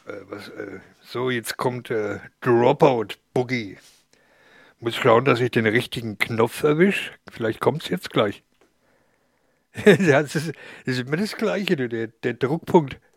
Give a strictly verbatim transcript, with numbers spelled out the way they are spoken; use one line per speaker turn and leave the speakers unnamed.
Äh, was, äh, so, jetzt kommt äh, Dropout Boogie. Muss schauen, dass ich den richtigen Knopf erwische. Vielleicht kommt es jetzt gleich. Ja, das ist, das ist immer das Gleiche, du, der, der Druckpunkt.